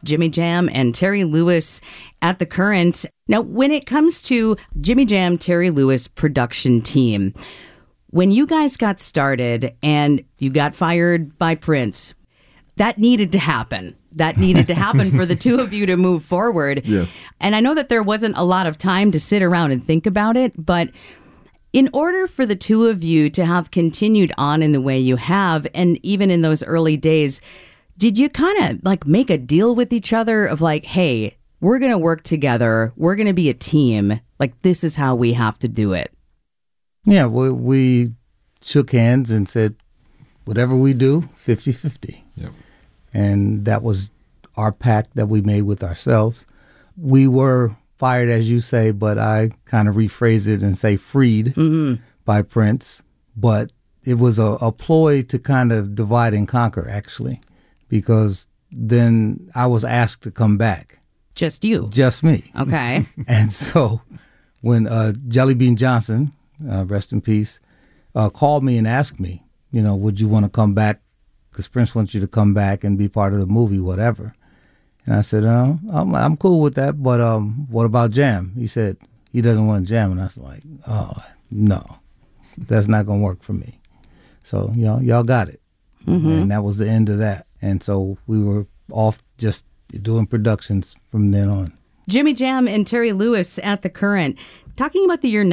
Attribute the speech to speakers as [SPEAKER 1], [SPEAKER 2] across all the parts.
[SPEAKER 1] Jimmy Jam and Terry Lewis at The Current. Now, when it comes to Jimmy Jam, Terry Lewis production team, when you guys got started and you got fired by Prince, that needed to happen. That needed to happen for the two of you to move forward.
[SPEAKER 2] Yes.
[SPEAKER 1] And I know that there wasn't a lot of time to sit around and think about it, but in order for the two of you to have continued on in the way you have, and even in those early days, did you kind of like make a deal with each other of like, hey, we're going to work together. We're going to be a team. Like, this is how we have to do it.
[SPEAKER 3] Yeah, we shook hands and said, whatever we do, 50-50.
[SPEAKER 2] Yep.
[SPEAKER 3] And that was our pact that we made with ourselves. We were fired, as you say, but I kind of rephrase it and say freed by Prince. But it was a ploy to kind of divide and conquer, actually, because then I was asked to come back.
[SPEAKER 1] Just you?
[SPEAKER 3] Just me.
[SPEAKER 1] Okay.
[SPEAKER 3] And so when Jelly Bean Johnson, rest in peace, called me and asked me, would you want to come back? Because Prince wants you to come back and be part of the movie, whatever. And I said, I'm cool with that, but what about Jam? He said, he doesn't want Jam. And I was like, oh, no, that's not going to work for me. So, y'all got it. Mm-hmm. And that was the end of that. And so we were off just doing productions from then on.
[SPEAKER 1] Jimmy Jam and Terry Lewis at The Current. Talking about the year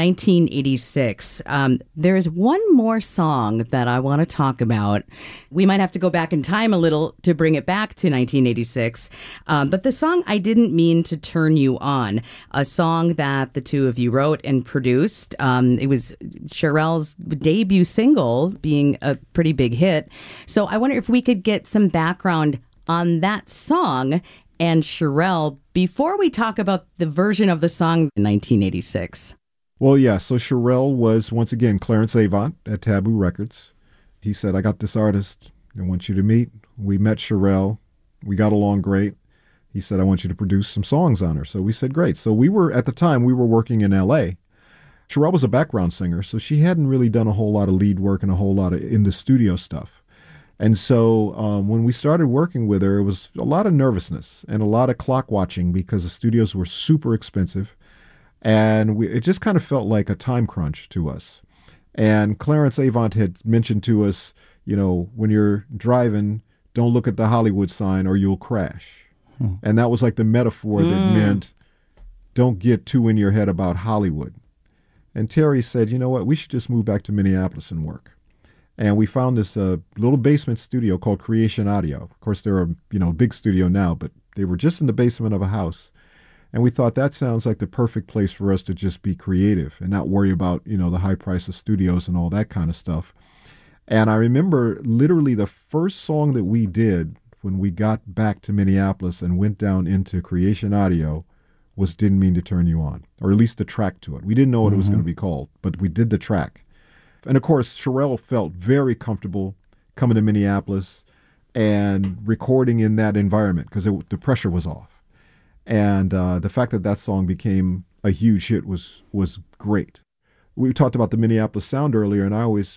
[SPEAKER 1] 1986, there's one more song that I want to talk about. We might have to go back in time a little to bring it back to 1986. But the song I Didn't Mean to Turn You On, a song that the two of you wrote and produced. It was Cherrelle's debut single, being a pretty big hit. So I wonder if we could get some background on that song and Cherrelle before we talk about the version of the song in 1986.
[SPEAKER 2] Well, yeah, so Cherrelle was, once again, Clarence Avant at Taboo Records. He said, I got this artist I want you to meet. We met Cherrelle. We got along great. He said, I want you to produce some songs on her. So we said, great. So at the time, we were working in L.A. Cherrelle was a background singer, so she hadn't really done a whole lot of lead work and a whole lot of in the studio stuff. And so when we started working with her, it was a lot of nervousness and a lot of clock watching because the studios were super expensive. And it just kind of felt like a time crunch to us. And Clarence Avant had mentioned to us, when you're driving, don't look at the Hollywood sign or you'll crash. And that was like the metaphor that meant don't get too in your head about Hollywood. And Terry said, you know what, we should just move back to Minneapolis and work. And we found this little basement studio called Creation Audio. Of course, they're a big studio now, but they were just in the basement of a house. And we thought that sounds like the perfect place for us to just be creative and not worry about, the high price of studios and all that kind of stuff. And I remember literally the first song that we did when we got back to Minneapolis and went down into Creation Audio was Didn't Mean to Turn You On, or at least the track to it. We didn't know what it was going to be called, but we did the track. And of course, Cherrelle felt very comfortable coming to Minneapolis and recording in that environment because the pressure was off. And the fact that song became a huge hit was great. We talked about the Minneapolis sound earlier, and I always,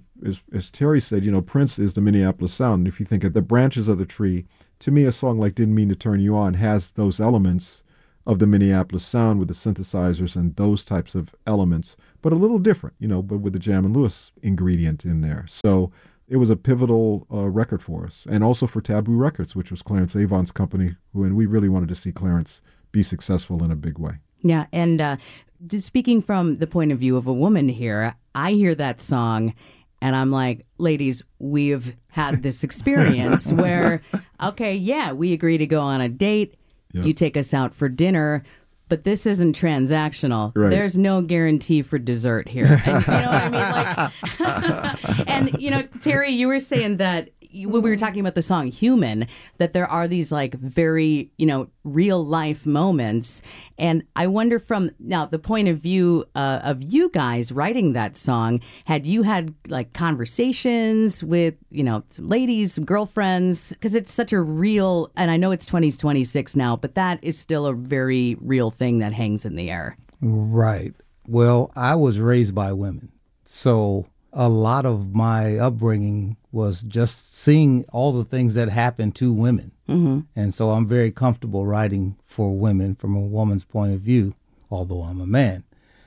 [SPEAKER 2] as Terry said, Prince is the Minneapolis sound. And if you think of the branches of the tree, to me, a song like Didn't Mean to Turn You On has those elements of the Minneapolis sound with the synthesizers and those types of elements, but a little different, but with the Jam and Lewis ingredient in there. So it was a pivotal record for us, and also for Taboo Records, which was Clarence Avant's company, and we really wanted to see Clarence be successful in a big way.
[SPEAKER 1] Yeah, and just speaking from the point of view of a woman here, I hear that song and I'm like, ladies, we've had this experience where, okay, yeah, we agree to go on a date. Yep. You take us out for dinner, but this isn't transactional. Right. There's no guarantee for dessert here. And, you know what I mean? Like, and, Terry, you were saying that when we were talking about the song Human, that there are these like very, real life moments. And I wonder from now the point of view of you guys writing that song, had you had like conversations with, some ladies, some girlfriends? Because it's such a real, and I know it's 2026 now, but that is still a very real thing that hangs in the air.
[SPEAKER 3] Right. Well, I was raised by women. So a lot of my upbringing was just seeing all the things that happen to women. Mm-hmm. And so I'm very comfortable writing for women from a woman's point of view, although I'm a man.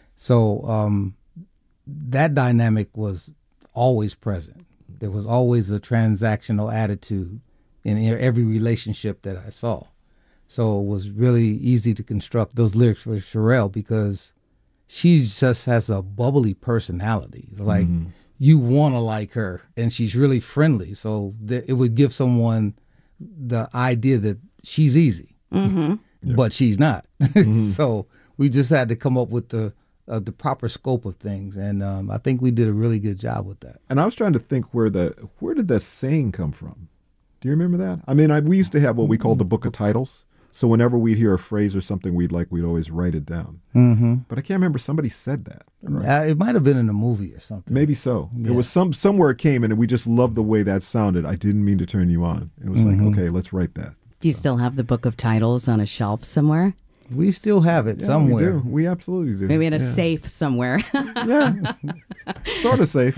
[SPEAKER 3] So that dynamic was always present. There was always a transactional attitude in every relationship that I saw. So it was really easy to construct those lyrics for Cherrelle because she just has a bubbly personality. It's like you want to like her, and she's really friendly. So it would give someone the idea that she's easy, but she's not. So we just had to come up with the proper scope of things, and I think we did a really good job with that.
[SPEAKER 2] And I was trying to think where did that saying come from? Do you remember that? I mean, we used to have what we called the book of titles. So whenever we'd hear a phrase or something we'd always write it down. Mm-hmm. But I can't remember, somebody said that. Right?
[SPEAKER 3] It might have been in a movie or something.
[SPEAKER 2] Maybe so. Yeah. It was somewhere it came in, and we just loved the way that sounded. I didn't mean to turn you on. It was like, okay, let's write that.
[SPEAKER 1] Do you still have the book of titles on a shelf somewhere?
[SPEAKER 3] We still have it somewhere.
[SPEAKER 2] We do. We absolutely do.
[SPEAKER 1] Maybe in a safe somewhere.
[SPEAKER 2] Yeah. Sort of safe.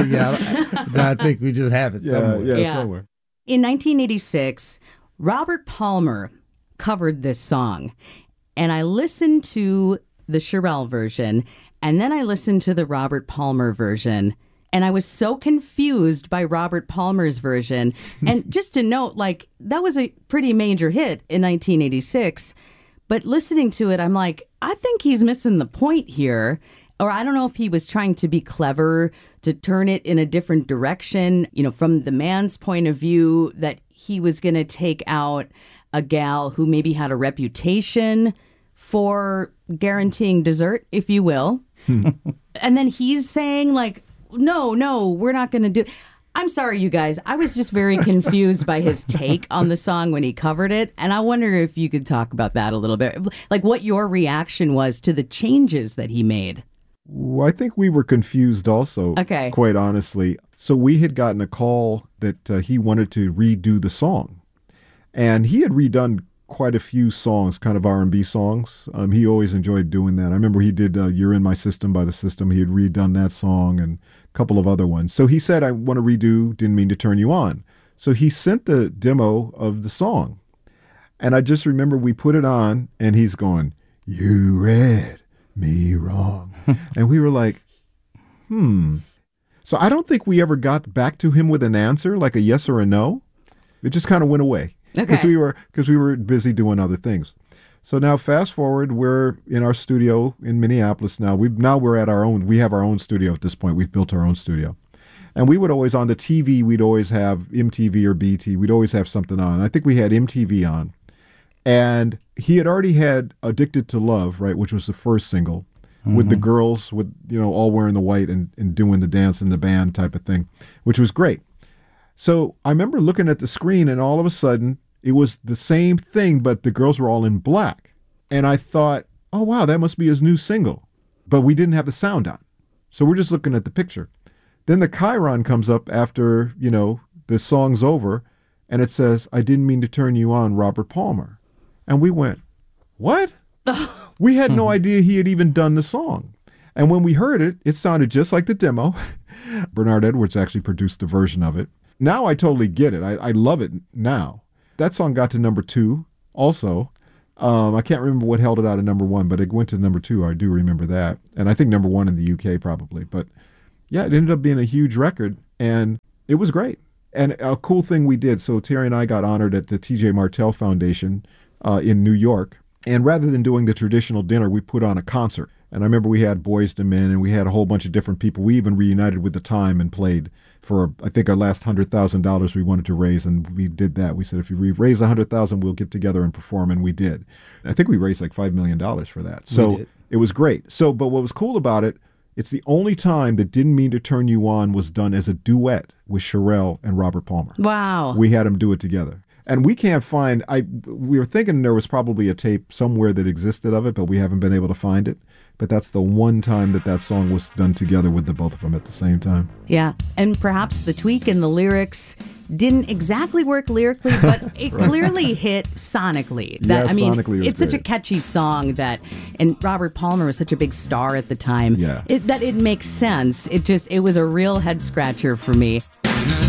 [SPEAKER 3] I think we just have it somewhere.
[SPEAKER 2] Yeah, somewhere.
[SPEAKER 1] In 1986, Robert Palmer covered this song, and I listened to the Cherrelle version, and then I listened to the Robert Palmer version, and I was so confused by Robert Palmer's version. And just to note, that was a pretty major hit in 1986, but listening to it, I'm like, I think he's missing the point here. Or I don't know if he was trying to be clever to turn it in a different direction, from the man's point of view, that he was going to take out a gal who maybe had a reputation for guaranteeing dessert, if you will. And then he's saying no, we're not going to do. I'm sorry, you guys. I was just very confused by his take on the song when he covered it. And I wonder if you could talk about that a little bit. What your reaction was to the changes that he made.
[SPEAKER 2] Well, I think we were confused also, quite honestly. So we had gotten a call that he wanted to redo the song. And he had redone quite a few songs, kind of R&B songs. He always enjoyed doing that. I remember he did You're in My System by The System. He had redone that song and a couple of other ones. So he said, I want to redo Didn't Mean to Turn You On. So he sent the demo of the song. And I just remember we put it on and he's going, you read me wrong. And we were like, So I don't think we ever got back to him with an answer, like a yes or a no. It just kind of went away. Because we were busy doing other things. So now fast forward, we're in our studio in Minneapolis now. We have our own studio at this point. We've built our own studio. And we would always, on the TV, we'd always have MTV or BT. We'd always have something on. I think we had MTV on. And he had already had Addicted to Love, right, which was the first single, with the girls with all wearing the white and doing the dance in the band type of thing, which was great. So I remember looking at the screen, and all of a sudden, it was the same thing, but the girls were all in black. And I thought, oh, wow, that must be his new single. But we didn't have the sound on. So we're just looking at the picture. Then the Chiron comes up after, the song's over, and it says, I didn't mean to turn you on, Robert Palmer. And we went, what? We had no idea he had even done the song. And when we heard it, it sounded just like the demo. Bernard Edwards actually produced the version of it. Now I totally get it. I love it now. That song got to number 2 also. I can't remember what held it out at number 1, but it went to number 2. I do remember that. And I think number 1 in the UK probably. But yeah, it ended up being a huge record, and it was great. And a cool thing we did, so Terry and I got honored at the T.J. Martell Foundation in New York. And rather than doing the traditional dinner, we put on a concert. And I remember we had Boyz II Men, and we had a whole bunch of different people. We even reunited with The Time and played for, I think, our last $100,000 we wanted to raise, and we did that. We said, if you raise $100,000, we'll get together and perform, and we did. And I think we raised like $5 million for that. So it was great. So, but what was cool about it, it's the only time that Didn't Mean to Turn You On was done as a duet with Cherrelle and Robert Palmer.
[SPEAKER 1] Wow.
[SPEAKER 2] We had them do it together. And we can't find, we were thinking there was probably a tape somewhere that existed of it, but we haven't been able to find it. But that's the one time that song was done together with the both of them at the same time.
[SPEAKER 1] Yeah, and perhaps the tweak in the lyrics didn't exactly work lyrically, but it clearly hit sonically.
[SPEAKER 2] Sonically
[SPEAKER 1] it's such a catchy song and Robert Palmer was such a big star at the time, that it makes sense. It was a real head scratcher for me.